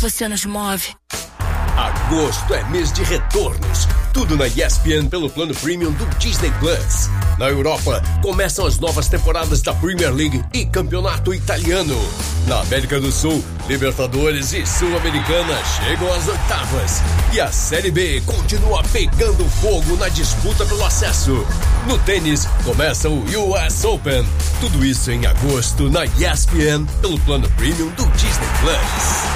você nos move. Agosto é mês de retornos. Tudo na ESPN pelo plano premium do Disney Plus. Na Europa, começam as novas temporadas da Premier League e Campeonato Italiano. Na América do Sul, Libertadores e Sul-Americana chegam às oitavas. E a Série B continua pegando fogo na disputa pelo acesso. No tênis, começa o US Open. Tudo isso em agosto na ESPN pelo plano premium do Disney Plus.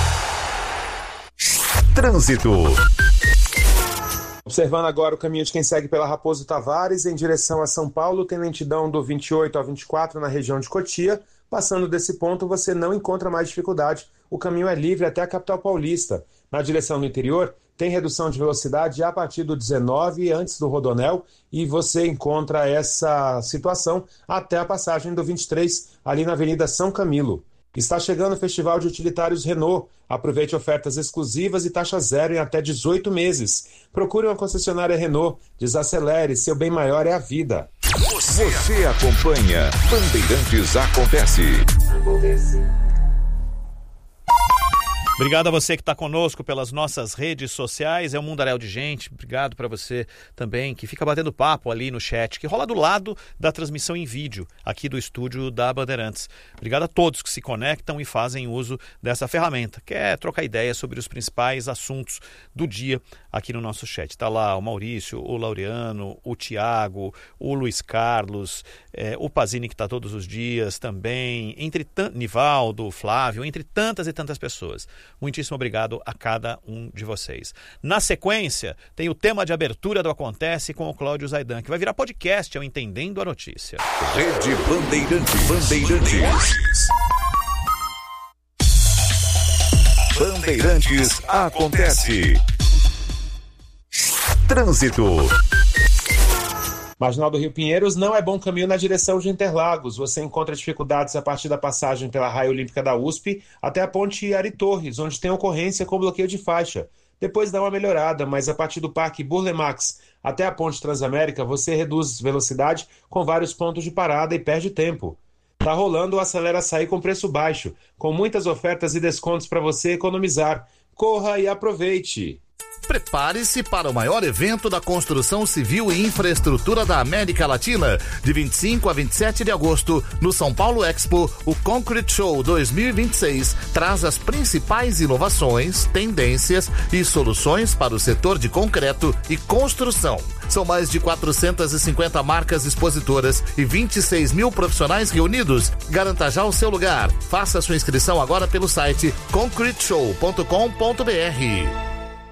Trânsito. Observando agora o caminho de quem segue pela Raposo Tavares em direção a São Paulo, tem lentidão do 28 ao 24 na região de Cotia. Passando desse ponto, você não encontra mais dificuldade. O caminho é livre até a capital paulista. Na direção do interior, tem redução de velocidade a partir do 19 antes do Rodonel e você encontra essa situação até a passagem do 23 ali na Avenida São Camilo. Está chegando o Festival de Utilitários Renault. Aproveite ofertas exclusivas e taxa zero em até 18 meses. Procure uma concessionária Renault. Desacelere, seu bem maior é a vida. Você acompanha Bandeirantes Acontece. Obrigado a você que está conosco pelas nossas redes sociais, é um mundaréu de gente. Obrigado para você também que fica batendo papo ali no chat, que rola do lado da transmissão em vídeo aqui do estúdio da Bandeirantes. Obrigado a todos que se conectam e fazem uso dessa ferramenta, que é trocar ideias sobre os principais assuntos do dia aqui no nosso chat. Está lá o Maurício, o Laureano, o Tiago, o Luiz Carlos, o Pazini que está todos os dias também, Nivaldo, o Flávio, entre tantas e tantas pessoas. Muitíssimo obrigado a cada um de vocês. Na sequência, tem o tema de abertura do Acontece com o Cláudio Zaidan, que vai virar podcast, Entendendo a Notícia. Rede Bandeirantes. Bandeirantes Acontece. Trânsito. Marginal do Rio Pinheiros não é bom caminho na direção de Interlagos. Você encontra dificuldades a partir da passagem pela Raia Olímpica da USP até a ponte Ari Torres, onde tem ocorrência com bloqueio de faixa. Depois dá uma melhorada, mas a partir do Parque Burle Marx até a ponte Transamérica você reduz velocidade com vários pontos de parada e perde tempo. Tá rolando o Acelera Açaí com preço baixo, com muitas ofertas e descontos para você economizar. Corra e aproveite! Prepare-se para o maior evento da construção civil e infraestrutura da América Latina. De 25 a 27 de agosto, no São Paulo Expo, o Concrete Show 2026 traz as principais inovações, tendências e soluções para o setor de concreto e construção. São mais de 450 marcas expositoras e 26 mil profissionais reunidos. Garanta já o seu lugar. Faça sua inscrição agora pelo site concreteshow.com.br.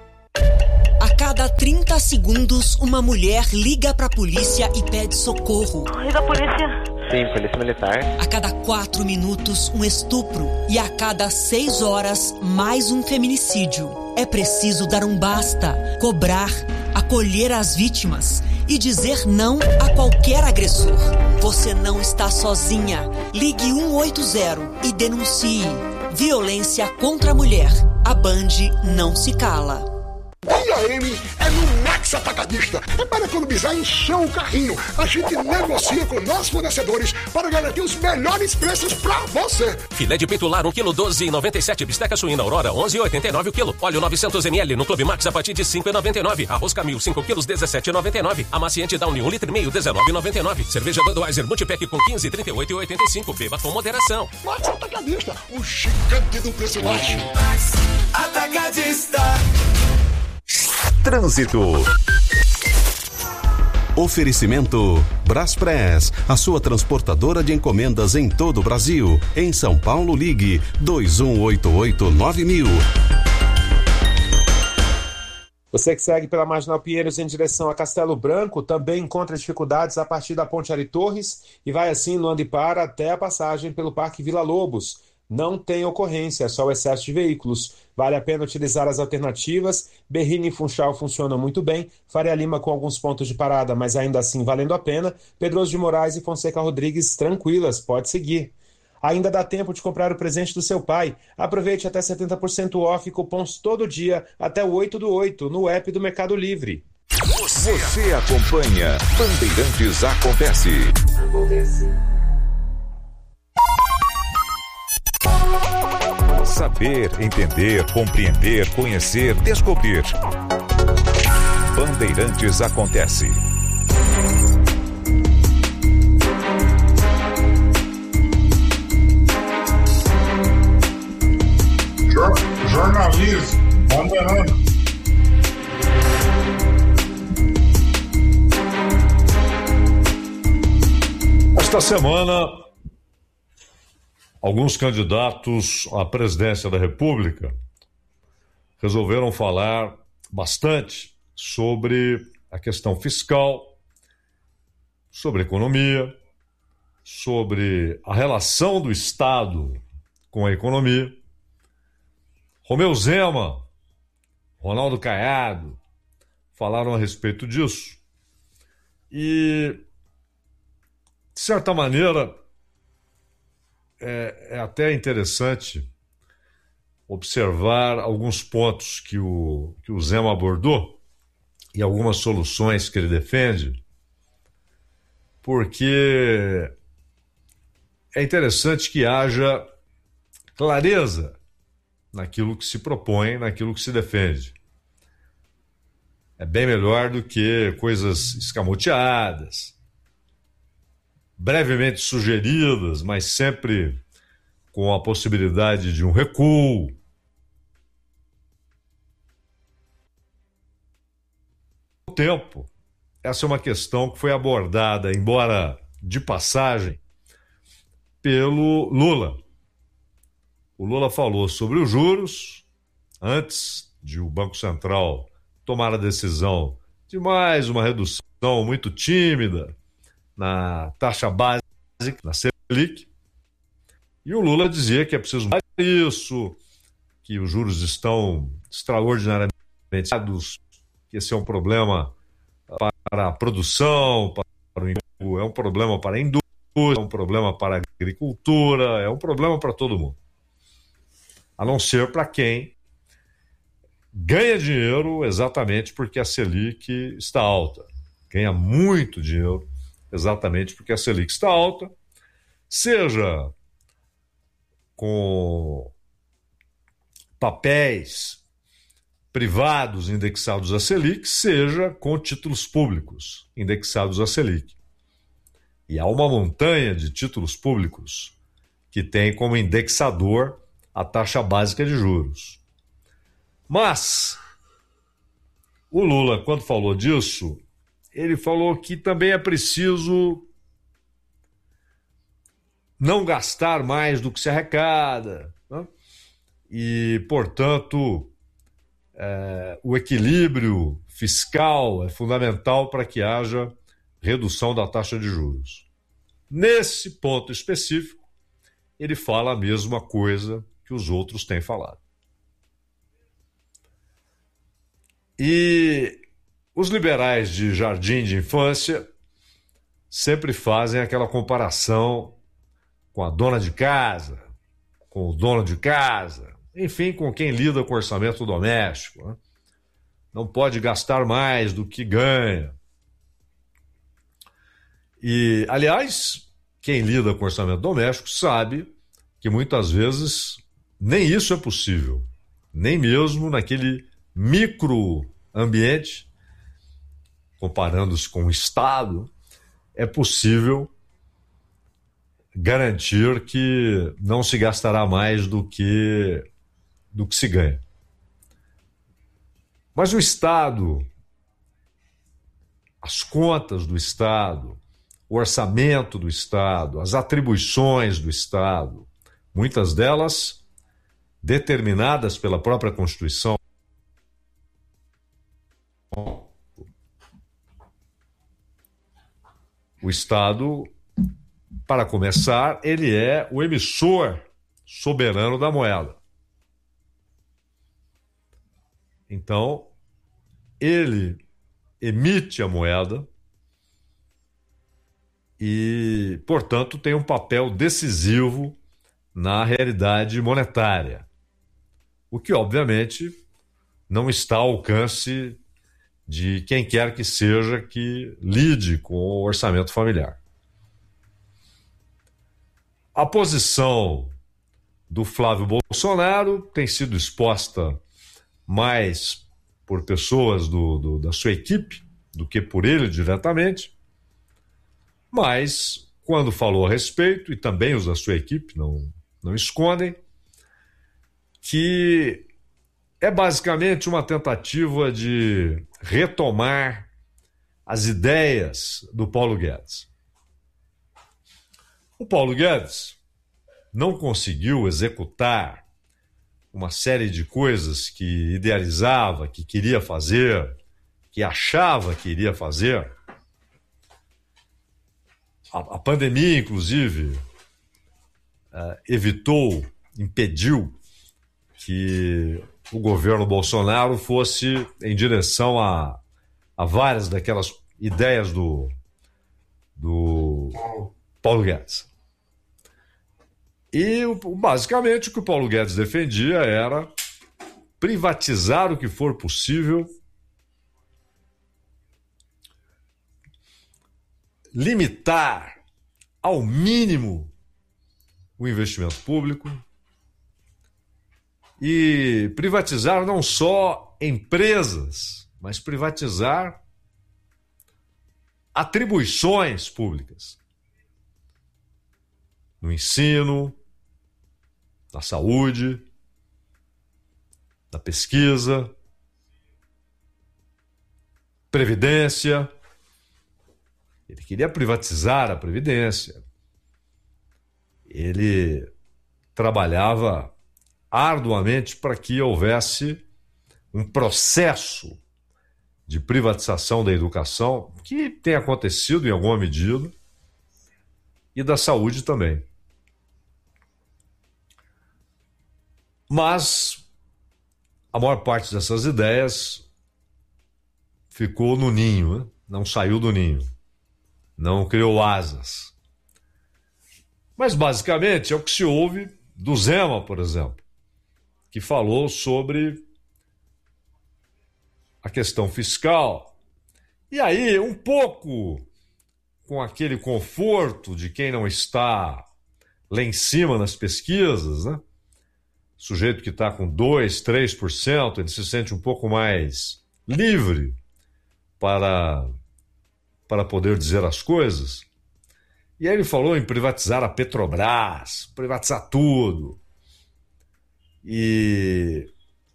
A cada 30 segundos, uma mulher liga pra polícia e pede socorro. E da polícia? Sim, polícia militar. A cada 4 minutos, um estupro. E a cada 6 horas, mais um feminicídio. É preciso dar um basta, cobrar, acolher as vítimas e dizer não a qualquer agressor. Você não está sozinha. Ligue 180 e denuncie. Violência contra a mulher. A Band não se cala. IAM é no Max Atacadista. É para economizar e encher o carrinho. A gente negocia com nossos fornecedores para garantir os melhores preços para você. Filé de peito lar 1 kg 12,97. Bisteca suína Aurora 11,89 o quilo. Óleo 900 ml no Clube Max a partir de 5,99. Arroz Camil 5 kg 17,99. Amaciante Downy 1,5 litro 19,99. Cerveja Budweiser Multipack com 15, 38,85. Beba com moderação. Max Atacadista, o gigante do preço baixo. Atacadista. Trânsito. Oferecimento Braspress, a sua transportadora de encomendas em todo o Brasil. Em São Paulo, ligue 2188-9000. Você que segue pela Marginal Pinheiros em direção a Castelo Branco também encontra dificuldades a partir da ponte Ari Torres e vai assim no Andipara até a passagem pelo Parque Vila Lobos. Não tem ocorrência, só o excesso de veículos. Vale a pena utilizar as alternativas. Berrini e Funchal funcionam muito bem. Faria Lima com alguns pontos de parada, mas ainda assim valendo a pena. Pedroso de Moraes e Fonseca Rodrigues tranquilas, pode seguir. Ainda dá tempo de comprar o presente do seu pai. Aproveite até 70% off e cupons todo dia até o 8/8 no app do Mercado Livre. Você acompanha Bandeirantes Acontece. Saber, entender, compreender, conhecer, descobrir. Bandeirantes acontece. Jornalismo, Bandeirantes. Esta semana, alguns candidatos à presidência da República resolveram falar bastante sobre a questão fiscal, sobre economia, sobre a relação do Estado com a economia. Romeu Zema, Ronaldo Caiado falaram a respeito disso. E, de certa maneira, é até interessante observar alguns pontos que o Zema abordou e algumas soluções que ele defende, porque é interessante que haja clareza naquilo que se propõe, naquilo que se defende. É bem melhor do que coisas escamoteadas, brevemente sugeridas, mas sempre com a possibilidade de um recuo. O tempo, essa é uma questão que foi abordada, embora de passagem, pelo Lula. O Lula falou sobre os juros, antes de o Banco Central tomar a decisão de mais uma redução muito tímida na taxa básica, na Selic. E o Lula dizia que é preciso mais isso, que os juros estão extraordinariamente altos, que esse é um problema para a produção, para o emprego, é um problema para a indústria, é um problema para a agricultura, é um problema para todo mundo. A não ser para quem ganha dinheiro exatamente porque a Selic está alta. Ganha muito dinheiro exatamente porque a Selic está alta, seja com papéis privados indexados à Selic, seja com títulos públicos indexados à Selic. E há uma montanha de títulos públicos que tem como indexador a taxa básica de juros. Mas o Lula, quando falou disso, ele falou que também é preciso não gastar mais do que se arrecada, né? E, portanto, o equilíbrio fiscal é fundamental para que haja redução da taxa de juros. Nesse ponto específico, ele fala a mesma coisa que os outros têm falado. E os liberais de jardim de infância sempre fazem aquela comparação com a dona de casa, com o dono de casa, enfim, com quem lida com orçamento doméstico, né? Não pode gastar mais do que ganha. E, aliás, quem lida com orçamento doméstico sabe que muitas vezes nem isso é possível, nem mesmo naquele microambiente, comparando-se com o Estado, é possível garantir que não se gastará mais do que se ganha. Mas o Estado, as contas do Estado, o orçamento do Estado, as atribuições do Estado, muitas delas determinadas pela própria Constituição. O Estado, para começar, ele é o emissor soberano da moeda. Então, ele emite a moeda e, portanto, tem um papel decisivo na realidade monetária. O que, obviamente, não está ao alcance de quem quer que seja que lide com o orçamento familiar. A posição do Flávio Bolsonaro tem sido exposta mais por pessoas da sua equipe do que por ele diretamente, mas quando falou a respeito, e também os da sua equipe não escondem, que é basicamente uma tentativa de retomar as ideias do Paulo Guedes. O Paulo Guedes não conseguiu executar uma série de coisas que idealizava, que queria fazer, que achava que iria fazer. A pandemia, inclusive, impediu que o governo Bolsonaro fosse em direção a várias daquelas ideias do Paulo Guedes. E, basicamente, o que o Paulo Guedes defendia era privatizar o que for possível, limitar ao mínimo o investimento público e privatizar não só empresas, mas privatizar atribuições públicas no ensino, na saúde, na pesquisa, previdência. Ele queria privatizar a Previdência. Ele trabalhava arduamente para que houvesse um processo de privatização da educação, que tem acontecido em alguma medida, e da saúde também. Mas a maior parte dessas ideias ficou no ninho, né? Não saiu do ninho. Não criou asas. Mas, basicamente, é o que se ouve do Zema, por exemplo, que falou sobre a questão fiscal. E aí, um pouco com aquele conforto de quem não está lá em cima nas pesquisas, né? Sujeito que está com 2%, 3%, ele se sente um pouco mais livre para poder dizer as coisas. E aí ele falou em privatizar a Petrobras, privatizar tudo. E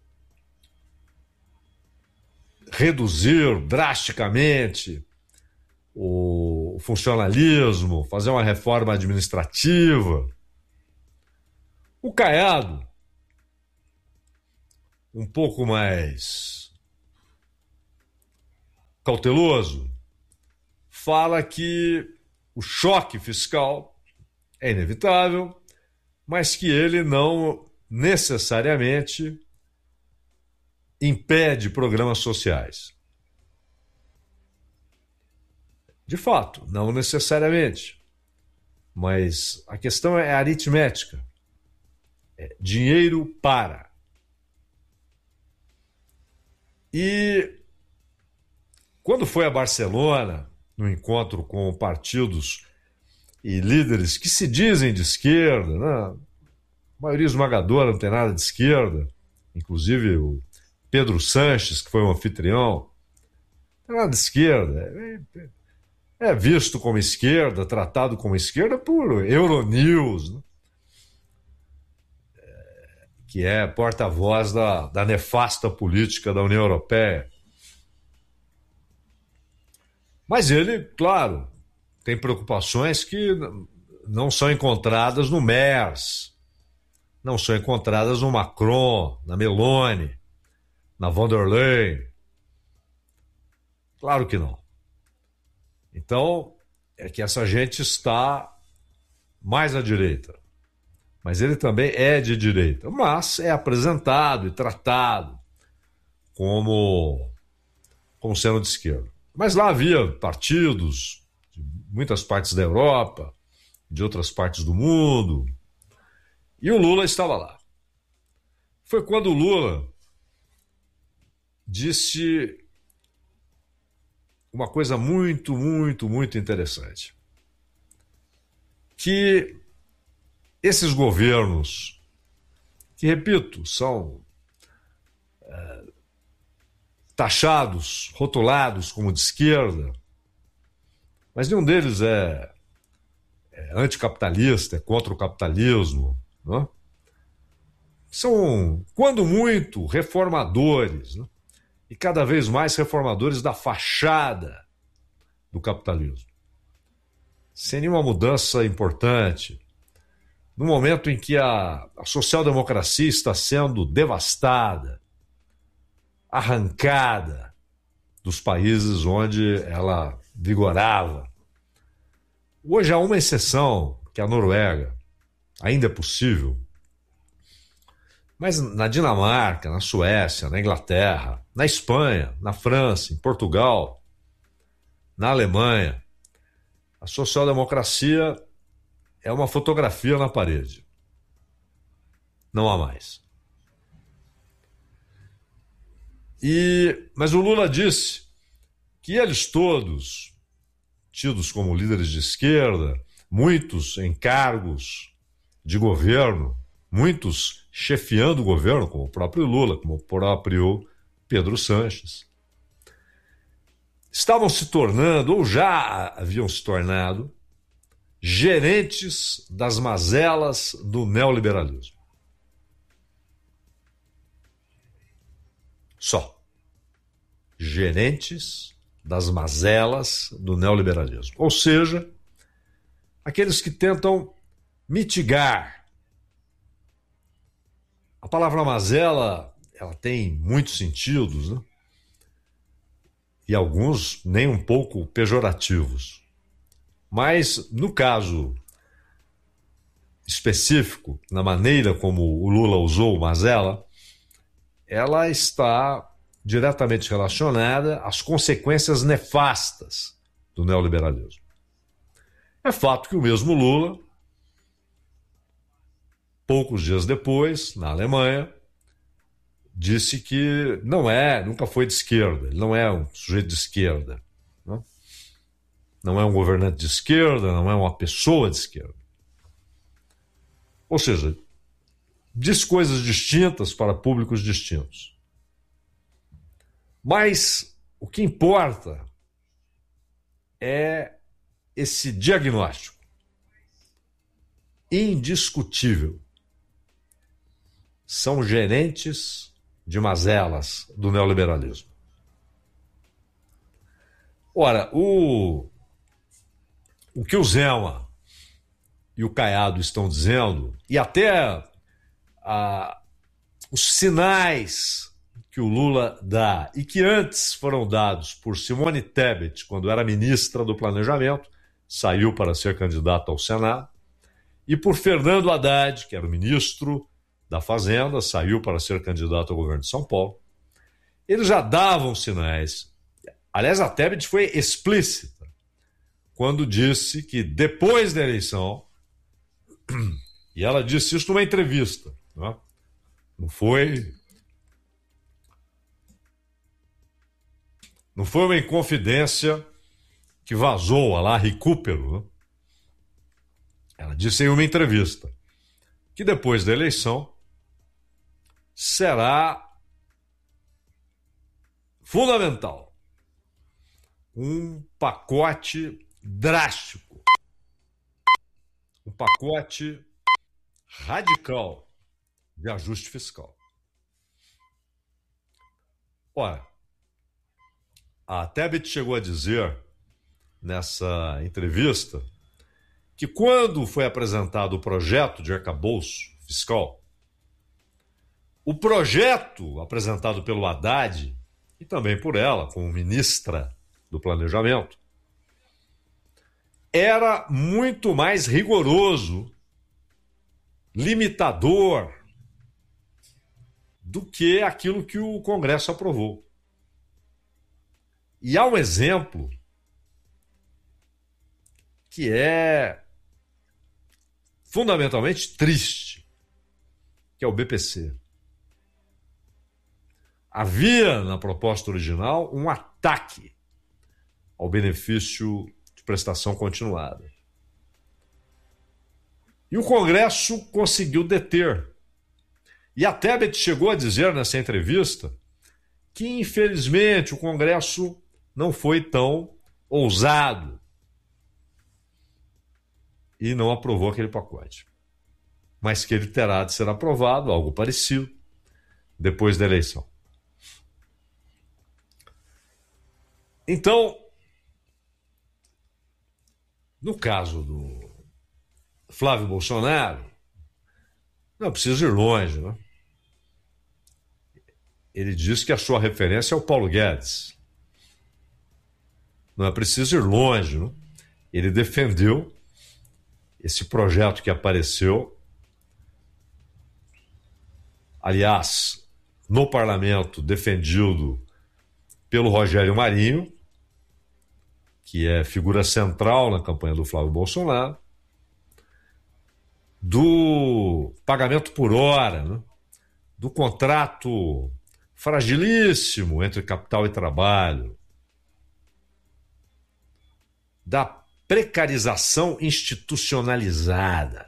reduzir drasticamente o funcionalismo, fazer uma reforma administrativa. O Caiado, um pouco mais cauteloso, fala que o choque fiscal é inevitável, mas que ele não necessariamente impede programas sociais. De fato, não necessariamente. Mas a questão é aritmética. É dinheiro para. E quando foi a Barcelona, no encontro com partidos e líderes que se dizem de esquerda, né? A maioria esmagadora não tem nada de esquerda, inclusive o Pedro Sanches, que foi um anfitrião, não tem nada de esquerda, é visto como esquerda, tratado como esquerda por Euronews, né? Que é porta-voz da nefasta política da União Europeia. Mas ele, claro, tem preocupações que não são encontradas no Merz, não são encontradas no Macron, na Meloni, na von der Leyen. Claro que não. Então, é que essa gente está mais à direita. Mas ele também é de direita. Mas é apresentado e tratado como sendo de esquerda. Mas lá havia partidos de muitas partes da Europa, de outras partes do mundo, e o Lula estava lá. Foi quando o Lula disse uma coisa muito, muito, muito interessante. Que esses governos que, repito, são taxados, rotulados como de esquerda, mas nenhum deles é anticapitalista, é contra o capitalismo, não é? São, quando muito, reformadores, né? E cada vez mais reformadores da fachada do capitalismo. Sem nenhuma mudança importante, no momento em que a social-democracia está sendo devastada, arrancada dos países onde ela vigorava. Hoje há uma exceção, que é a Noruega. Ainda é possível. Mas na Dinamarca, na Suécia, na Inglaterra, na Espanha, na França, em Portugal, na Alemanha, a social-democracia é uma fotografia na parede. Não há mais. Mas o Lula disse que eles todos, tidos como líderes de esquerda, muitos em cargos de governo, muitos chefiando o governo, como o próprio Lula, como o próprio Pedro Sanches, estavam se tornando, ou já haviam se tornado, gerentes das mazelas do neoliberalismo. Só. Gerentes das mazelas do neoliberalismo. Ou seja, aqueles que tentam mitigar. A palavra mazela, ela tem muitos sentidos, né? E alguns nem um pouco pejorativos. Mas, no caso específico, na maneira como o Lula usou mazela, ela está diretamente relacionada às consequências nefastas do neoliberalismo. É fato que o mesmo Lula, poucos dias depois, na Alemanha, disse que nunca foi de esquerda, ele não é um sujeito de esquerda, não é um governante de esquerda, não é uma pessoa de esquerda. Ou seja, diz coisas distintas para públicos distintos. Mas o que importa é esse diagnóstico indiscutível. São gerentes de mazelas do neoliberalismo. Ora, o que o Zema e o Caiado estão dizendo, e até os sinais que o Lula dá, e que antes foram dados por Simone Tebet, quando era ministra do Planejamento, saiu para ser candidata ao Senado, e por Fernando Haddad, que era o ministro da Fazenda, saiu para ser candidato ao governo de São Paulo. Eles já davam sinais. Aliás, a Tebet foi explícita quando disse que depois da eleição, e ela disse isso numa entrevista, não foi uma inconfidência que vazou a lá recupero. Ela disse em uma entrevista que depois da eleição será fundamental um pacote drástico, um pacote radical de ajuste fiscal. Ora, a Tebet chegou a dizer nessa entrevista que quando foi apresentado o projeto de arcabouço fiscal, o projeto apresentado pelo Haddad, e também por ela, como ministra do Planejamento, era muito mais rigoroso, limitador, do que aquilo que o Congresso aprovou. E há um exemplo que é fundamentalmente triste, que é o BPC. Havia na proposta original um ataque ao benefício de prestação continuada. E o Congresso conseguiu deter. E a Tebet chegou a dizer nessa entrevista que, infelizmente, o Congresso não foi tão ousado e não aprovou aquele pacote. Mas que ele terá de ser aprovado, algo parecido, depois da eleição. Então, no caso do Flávio Bolsonaro, não é preciso ir longe, né? Ele diz que a sua referência é o Paulo Guedes. Não é preciso ir longe, né? Ele defendeu esse projeto que apareceu, aliás, no parlamento, defendido pelo Rogério Marinho, que é figura central na campanha do Flávio Bolsonaro, do pagamento por hora, né? Do contrato fragilíssimo entre capital e trabalho, da precarização institucionalizada,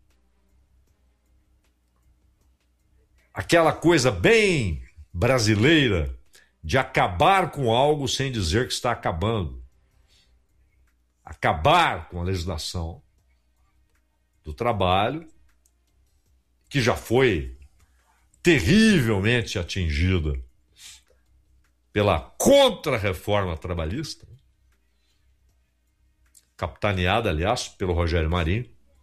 aquela coisa bem brasileira de acabar com algo sem dizer que está acabando, acabar com a legislação do trabalho, que já foi terrivelmente atingida pela contra-reforma trabalhista, capitaneada, aliás, pelo Rogério Marinho.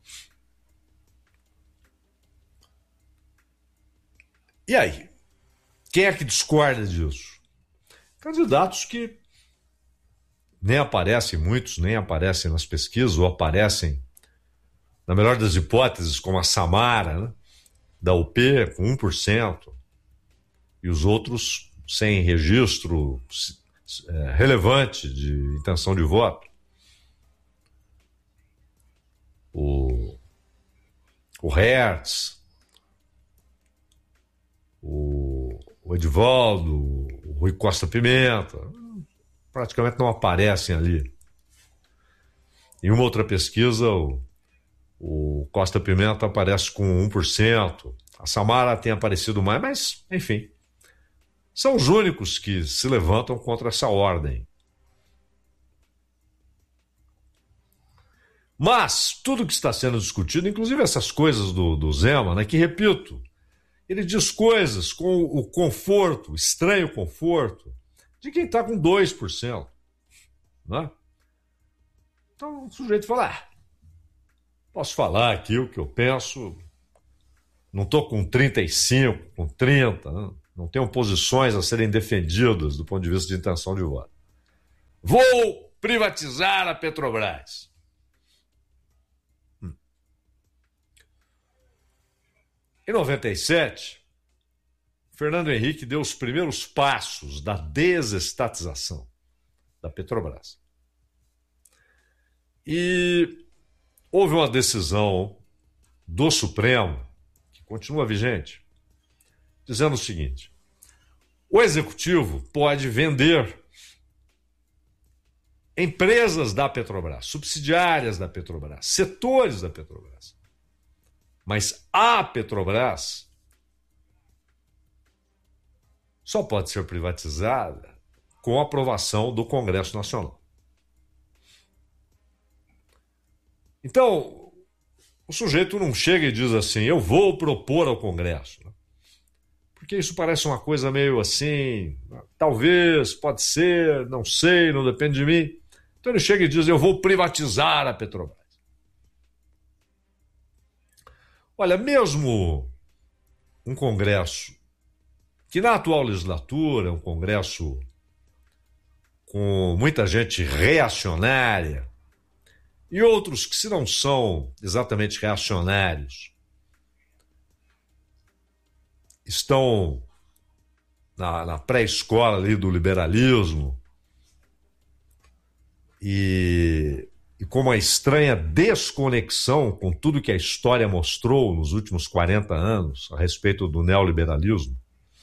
E aí? Quem é que discorda disso? Candidatos que nem aparecem, muitos nem aparecem nas pesquisas, ou aparecem, na melhor das hipóteses, como a Samara, né? Da UP, com 1%, e os outros sem registro relevante de intenção de voto. O Hertz, o Edivaldo, o Rui Costa Pimenta, praticamente não aparecem ali. Em uma outra pesquisa, o Costa Pimenta aparece com 1%, a Samara tem aparecido mais, mas, enfim, são os únicos que se levantam contra essa ordem. Mas tudo que está sendo discutido, inclusive essas coisas do Zema, né, que, repito, ele diz coisas com o conforto, estranho conforto, de quem está com 2%. Né? Então o sujeito fala, posso falar aqui o que eu penso, não estou com 35, com 30, né? Não tenho posições a serem defendidas do ponto de vista de intenção de voto. Vou privatizar a Petrobras. Em 97, Fernando Henrique deu os primeiros passos da desestatização da Petrobras. E houve uma decisão do Supremo, que continua vigente, dizendo o seguinte: o Executivo pode vender empresas da Petrobras, subsidiárias da Petrobras, setores da Petrobras. Mas a Petrobras só pode ser privatizada com a aprovação do Congresso Nacional. Então, o sujeito não chega e diz assim, eu vou propor ao Congresso. Porque isso parece uma coisa meio assim, talvez, pode ser, não sei, não depende de mim. Então ele chega e diz, eu vou privatizar a Petrobras. Olha, mesmo um Congresso que na atual legislatura é um Congresso com muita gente reacionária e outros que, se não são exatamente reacionários, estão na pré-escola ali do liberalismo e com uma estranha desconexão com tudo que a história mostrou nos últimos 40 anos a respeito do neoliberalismo,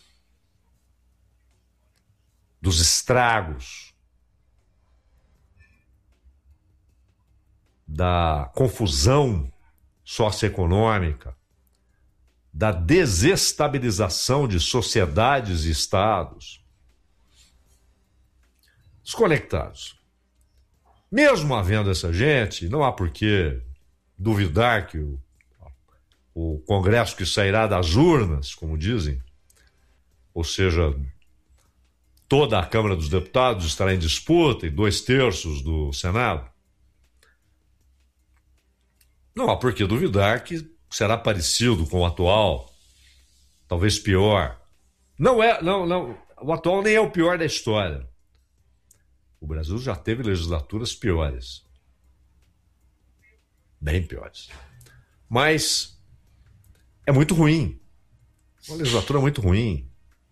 dos estragos, da confusão socioeconômica, da desestabilização de sociedades e estados desconectados. Mesmo havendo essa gente, não há por que duvidar que o Congresso que sairá das urnas, como dizem, ou seja, toda a Câmara dos Deputados estará em disputa e 2/3 do Senado. Não há por que duvidar que será parecido com o atual, talvez pior. Não, o atual nem é o pior da história. O Brasil já teve legislaturas piores. Bem piores. Mas é muito ruim. Uma legislatura muito ruim.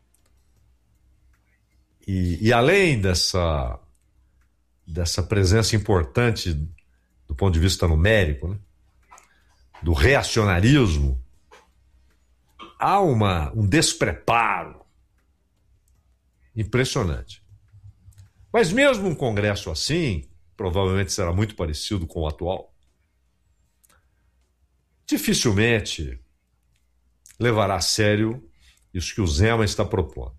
E além dessa presença importante do ponto de vista numérico, né, do reacionarismo, há um despreparo impressionante. Mas mesmo um Congresso assim, provavelmente será muito parecido com o atual, dificilmente levará a sério isso que o Zema está propondo.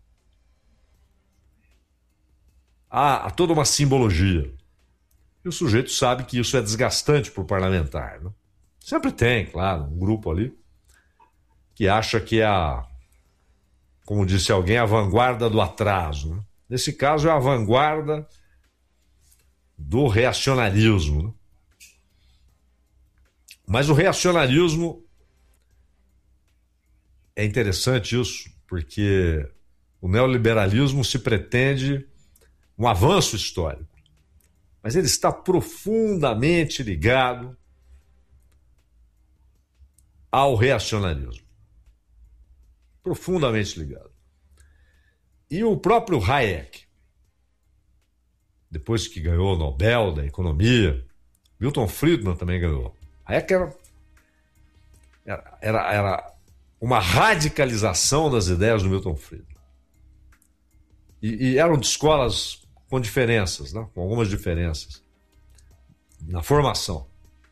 Há toda uma simbologia. E o sujeito sabe que isso é desgastante para o parlamentar, né? Sempre tem, claro, um grupo ali que acha que é como disse alguém, a vanguarda do atraso, né? Nesse caso é a vanguarda do reacionarismo, né? Mas o reacionarismo é interessante isso, porque o neoliberalismo se pretende um avanço histórico, mas ele está profundamente ligado ao reacionarismo. Profundamente ligado. E o próprio Hayek, depois que ganhou o Nobel da Milton Friedman também ganhou. Hayek era uma radicalização das ideias do Milton Friedman. E eram de escolas com diferenças, né? Com algumas diferenças na formação.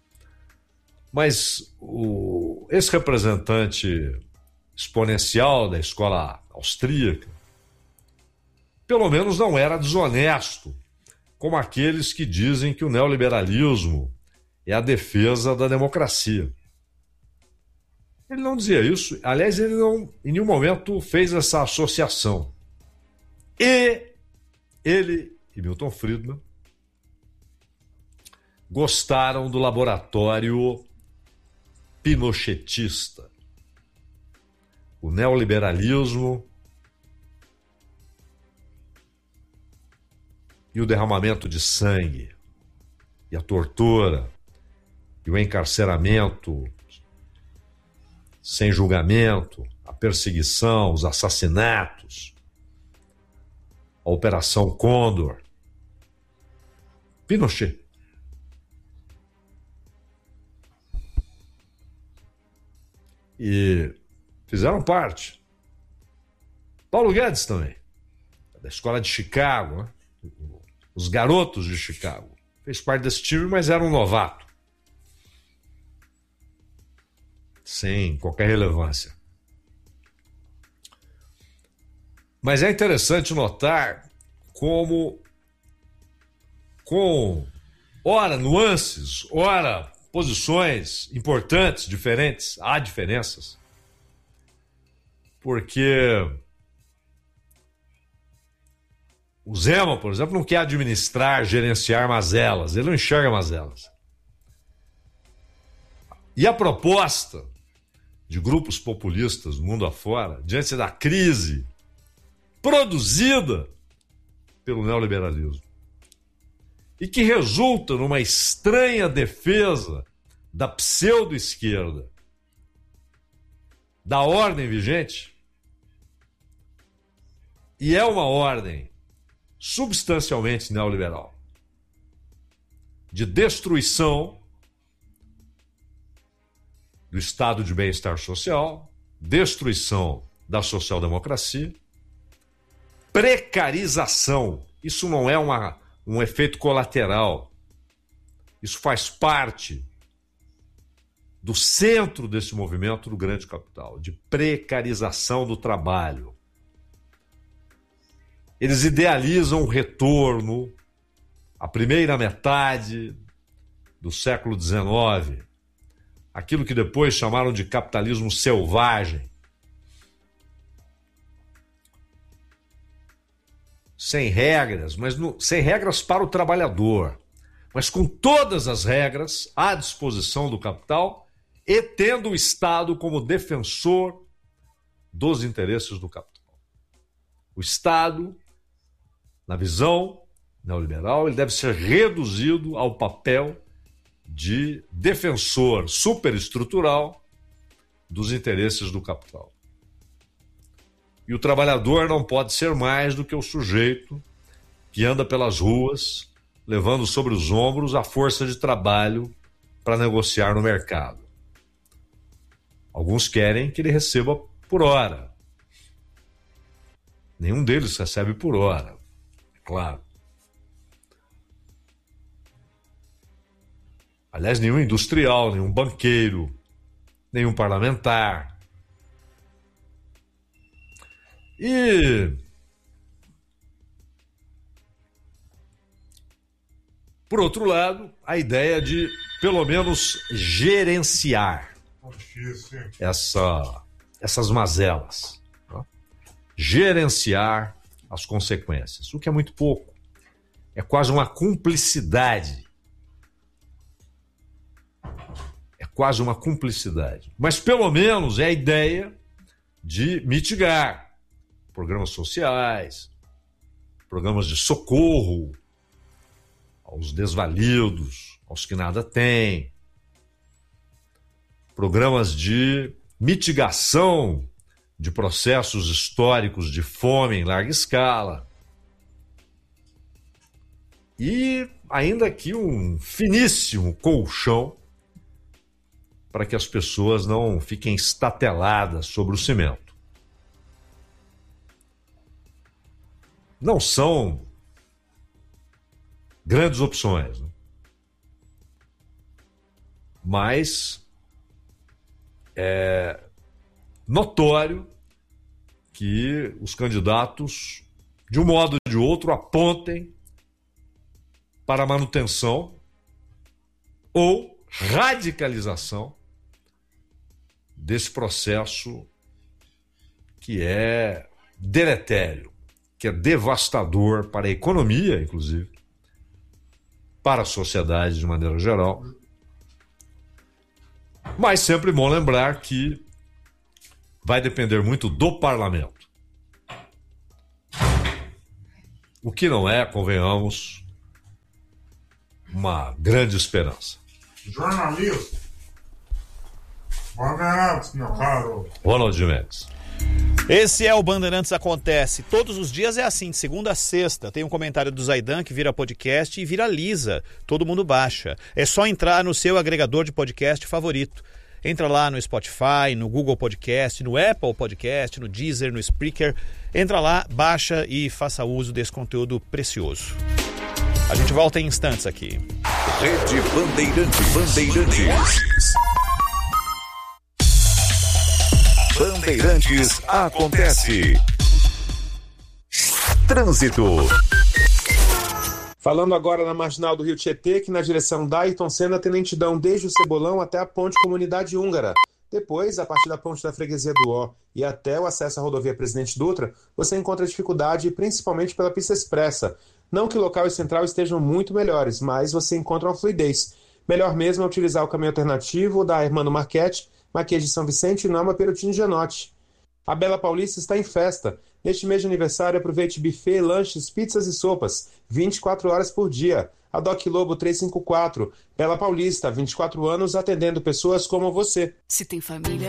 Mas esse representante exponencial da escola austríaca, pelo menos não era desonesto, como aqueles que dizem que o neoliberalismo é a defesa da democracia. Ele não dizia isso, aliás, ele não, em nenhum momento fez essa associação. E ele e Milton Friedman gostaram do laboratório pinochetista. O neoliberalismo e o derramamento de sangue, e a tortura, e o encarceramento sem julgamento, a perseguição, os assassinatos, a Operação Condor. Pinochet. E fizeram parte. Paulo Guedes também, da escola de Chicago, né? Os garotos de Chicago. Fez parte desse time, mas era um novato. Sem qualquer relevância. Mas é interessante notar como, com ora nuances, ora posições importantes, diferentes, há diferenças. Porque o Zema, por exemplo, não quer administrar, gerenciar mazelas. Ele não enxerga mazelas. E a proposta de grupos populistas do mundo afora, diante da crise produzida pelo neoliberalismo, e que resulta numa estranha defesa da pseudo-esquerda, da ordem vigente, e é uma ordem substancialmente neoliberal, de destruição do estado de bem-estar social, destruição da social-democracia, precarização. Isso não é um efeito colateral. Isso faz parte do centro desse movimento do grande capital, de precarização do trabalho. Eles idealizam o retorno à primeira metade do século XIX, aquilo que depois chamaram de capitalismo selvagem. Sem regras, mas sem regras para o trabalhador, mas com todas as regras à disposição do capital e tendo o Estado como defensor dos interesses do capital. O Estado, na visão neoliberal, ele deve ser reduzido ao papel de defensor superestrutural dos interesses do capital. E o trabalhador não pode ser mais do que o sujeito que anda pelas ruas, levando sobre os ombros a força de trabalho para negociar no mercado. Alguns querem que ele receba por hora. Nenhum deles recebe por hora, é claro. Aliás, nenhum industrial, nenhum banqueiro, nenhum parlamentar. E, por outro lado, a ideia de, pelo menos, gerenciar essas mazelas. Tá? Gerenciar as consequências, o que é muito pouco. É quase uma cumplicidade. É quase uma cumplicidade. Mas, pelo menos, é a ideia de mitigar programas sociais, programas de socorro aos desvalidos, aos que nada têm, programas de mitigação de processos históricos de fome em larga escala. E ainda aqui um finíssimo colchão para que as pessoas não fiquem estateladas sobre o cimento. Não são grandes opções, né? Mas é notório que os candidatos, de um modo ou de outro, apontem para a manutenção ou radicalização desse processo que é deletério, que é devastador para a economia, inclusive, para a sociedade de maneira geral. Mas sempre bom lembrar que vai depender muito do parlamento. O que não é, convenhamos, uma grande esperança. Jornalista. Bandeirantes, meu caro. Ronald Mendes. Esse é o Bandeirantes Acontece. Todos os dias é assim, de segunda a sexta. Tem um comentário do Zaidan que vira podcast e viraliza. Todo mundo baixa. É só entrar no seu agregador de podcast favorito. Entra lá no Spotify, no Google Podcast, no Apple Podcast, no Deezer, no Spreaker. Entra lá, baixa e faça uso desse conteúdo precioso. A gente volta em instantes aqui. Rede Bandeirantes. Bandeirantes Acontece. Trânsito. Falando agora na marginal do Rio Tietê, que na direção da Ayrton Senna tem lentidão desde o Cebolão até a ponte Comunidade Húngara. Depois, a partir da ponte da Freguesia do Ó e até o acesso à rodovia Presidente Dutra, você encontra dificuldade principalmente pela pista expressa. Não que local e central estejam muito melhores, mas você encontra uma fluidez. Melhor mesmo é utilizar o caminho alternativo da Hermano Marchetti, Marquês de São Vicente e Norma Perutini Gianotti. A Bela Paulista está em festa. Neste mês de aniversário, aproveite buffet, lanches, pizzas e sopas, 24 horas por dia. A Doc Lobo 354, Bela Paulista, 24 anos, atendendo pessoas como você. Se tem família,